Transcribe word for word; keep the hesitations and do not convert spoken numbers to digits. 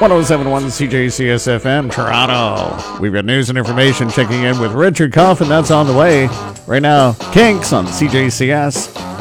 one oh seven point one C J C S F M, Toronto. We've got news and information checking in with Richard Cuff, and that's on the way. Right now, Kinks on C J C S.